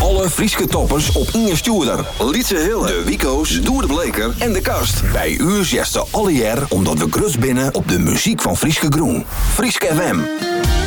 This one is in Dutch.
Alle Frieske toppers op Inge Stuurder. Lietse Hille, de Wico's, Doer de Bleker en de Kast. Bij u zesten alle jaar omdat we grus binnen op de muziek van Frieske Groen. Frieske FM.